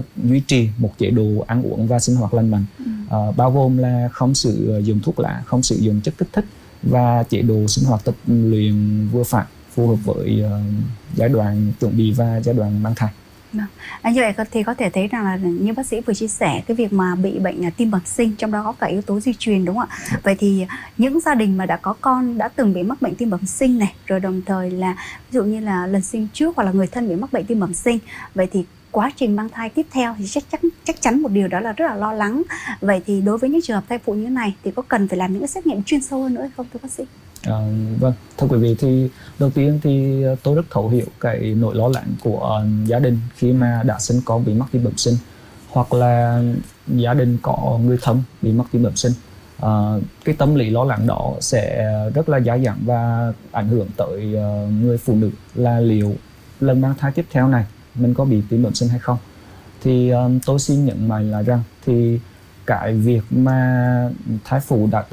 duy trì một chế độ ăn uống và sinh hoạt lành mạnh, bao gồm là không sử dụng thuốc lá, không sử dụng chất kích thích và chế độ sinh hoạt tập luyện vừa phải, phù hợp với giai đoạn chuẩn bị và giai đoạn mang thai. Như vậy thì có thể thấy rằng là như bác sĩ vừa chia sẻ, cái việc mà bị bệnh tim bẩm sinh, trong đó có cả yếu tố di truyền, đúng không ạ? Vậy thì những gia đình mà đã có con đã từng bị mắc bệnh tim bẩm sinh này, rồi đồng thời là ví dụ như là lần sinh trước hoặc là người thân bị mắc bệnh tim bẩm sinh, vậy thì quá trình mang thai tiếp theo thì chắc chắn một điều đó là rất là lo lắng. Vậy thì đối với những trường hợp thai phụ như thế này thì có cần phải làm những cái xét nghiệm chuyên sâu hơn nữa hay không thưa bác sĩ? Vâng, thưa quý vị, thì đầu tiên thì tôi rất thấu hiểu cái nỗi lo lắng của gia đình khi mà đã sinh con bị mắc tim bẩm sinh, hoặc là gia đình có người thân bị mắc tim bẩm sinh. Cái tâm lý lo lắng đó sẽ rất là dai dẳng và ảnh hưởng tới người phụ nữ là liệu lần mang thai tiếp theo này mình có bị tim bẩm sinh hay không. Thì tôi xin nhấn mạnh là rằng thì cái việc mà thai phụ đã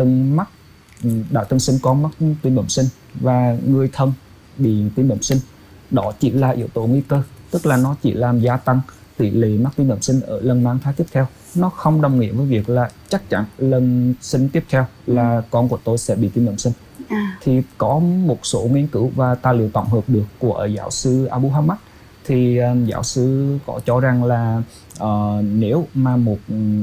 từng sinh con mắc tim bẩm sinh và người thân bị tim bẩm sinh, đó chỉ là yếu tố nguy cơ, tức là nó chỉ làm gia tăng tỷ lệ mắc tim bẩm sinh ở lần mang thai tiếp theo. Nó không đồng nghĩa với việc là chắc chắn lần sinh tiếp theo là con của tôi sẽ bị tim bẩm sinh. Thì có một số nghiên cứu và tài liệu tổng hợp được của giáo sư Abu Hamad, thì giáo sư có cho rằng là nếu mà một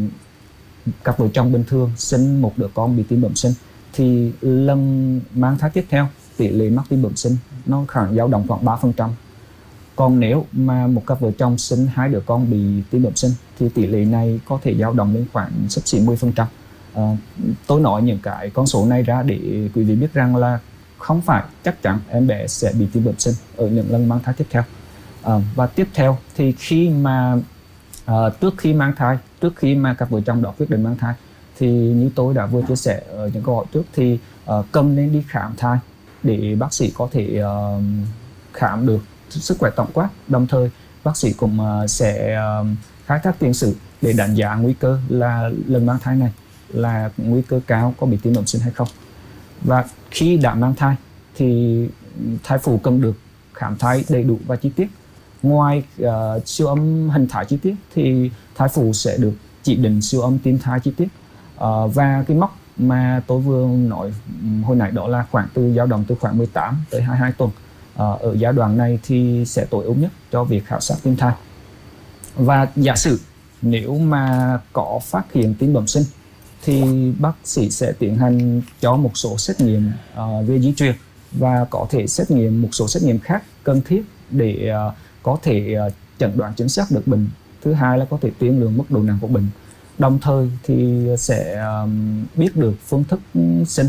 cặp vợ chồng bình thường sinh một đứa con bị tim bẩm sinh thì lần mang thai tiếp theo tỷ lệ mắc tim bẩm sinh nó dao động khoảng 3%. Còn nếu mà một cặp vợ chồng sinh 2 đứa con bị tim bẩm sinh thì tỷ lệ này có thể dao động lên khoảng xấp xỉ 10%. Tôi nói những cái con số này ra để quý vị biết rằng là không phải chắc chắn em bé sẽ bị tim bẩm sinh ở những lần mang thai tiếp theo. Và tiếp theo thì khi mà trước khi mang thai, trước khi mà cặp vợ chồng đó quyết định mang thai, thì như tôi đã vừa chia sẻ ở những câu hỏi trước, thì cần nên đi khám thai để bác sĩ có thể khám được sức khỏe tổng quát. Đồng thời bác sĩ cũng sẽ khai thác tiền sử để đánh giá nguy cơ là lần mang thai này là nguy cơ cao có bị tim bẩm sinh hay không. Và khi đã mang thai thì thai phụ cần được khám thai đầy đủ và chi tiết. Ngoài siêu âm hình thai chi tiết thì thai phụ sẽ được chỉ định siêu âm tim thai chi tiết. Và cái mốc mà tôi vừa nói hồi nãy đó là khoảng dao động từ khoảng 18 tới 22 tuần. Ở giai đoạn này thì sẽ tối ưu nhất cho việc khảo sát tim thai. Và giả sử nếu mà có phát hiện tim bẩm sinh thì bác sĩ sẽ tiến hành cho một số xét nghiệm về di truyền và có thể xét nghiệm một số xét nghiệm khác cần thiết để có thể chẩn đoán chính xác được bệnh. Thứ hai là có thể tiên lượng mức độ nặng của bệnh. Đồng thời thì sẽ biết được phương thức sinh,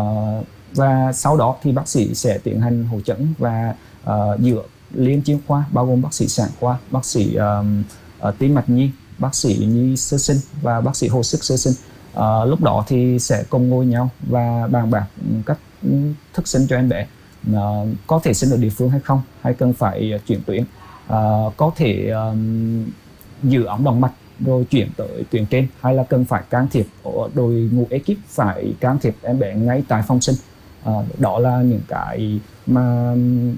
và sau đó thì bác sĩ sẽ tiến hành hội chẩn và giữa liên chuyên khoa bao gồm bác sĩ sản khoa, bác sĩ tim mạch nhi, bác sĩ nhi sơ sinh và bác sĩ hồi sức sơ sinh. Lúc đó thì sẽ cùng ngồi nhau và bàn bạc cách thức sinh cho em bé, có thể sinh ở địa phương hay không, hay cần phải chuyển tuyến, có thể giữ ống động mạch rồi chuyển tới tuyến trên, hay là cần phải can thiệp ở đội ngũ ekip phải can thiệp em bé ngay tại phòng sinh. Đó là những cái mà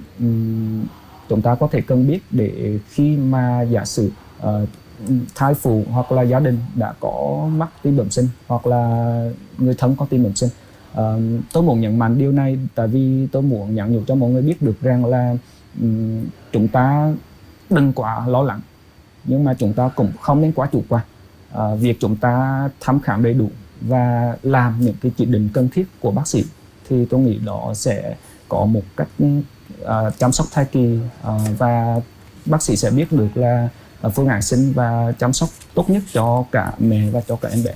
chúng ta có thể cần biết để khi mà giả sử thai phụ hoặc là gia đình đã có mắc tim bẩm sinh hoặc là người thân có tim bẩm sinh. Tôi muốn nhấn mạnh điều này tại vì tôi muốn nhắn nhủ cho mọi người biết được rằng là chúng ta đừng quá lo lắng, nhưng mà chúng ta cũng không nên quá chủ quan. Việc chúng ta thăm khám đầy đủ và làm những cái chỉ định cần thiết của bác sĩ thì tôi nghĩ đó sẽ có một cách chăm sóc thai kỳ, và bác sĩ sẽ biết được là phương án sinh và chăm sóc tốt nhất cho cả mẹ và cho cả em bé.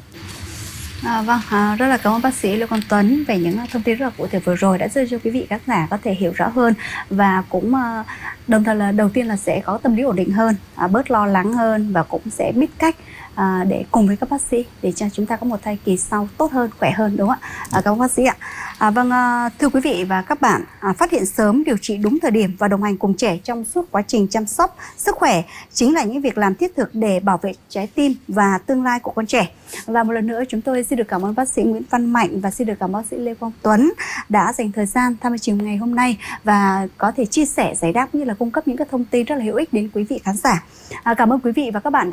Rất là cảm ơn bác sĩ Lê Quang Tuấn về những thông tin rất là cụ thể vừa rồi đã giúp cho quý vị khán giả có thể hiểu rõ hơn, và cũng đồng thời là đầu tiên là sẽ có tâm lý ổn định hơn, bớt lo lắng hơn, và cũng sẽ biết cách để cùng với các bác sĩ để cho chúng ta có một thai kỳ sau tốt hơn, khỏe hơn, đúng không ạ? Cảm ơn bác sĩ ạ. Thưa quý vị và các bạn, phát hiện sớm, điều trị đúng thời điểm và đồng hành cùng trẻ trong suốt quá trình chăm sóc sức khỏe chính là những việc làm thiết thực để bảo vệ trái tim và tương lai của con trẻ. Và một lần nữa chúng tôi xin được cảm ơn bác sĩ Nguyễn Văn Mạnh và xin được cảm ơn bác sĩ Lê Quang Tuấn đã dành thời gian tham gia chương trình ngày hôm nay và có thể chia sẻ, giải đáp như là cung cấp những cái thông tin rất là hữu ích đến quý vị khán giả. Cảm ơn quý vị và các bạn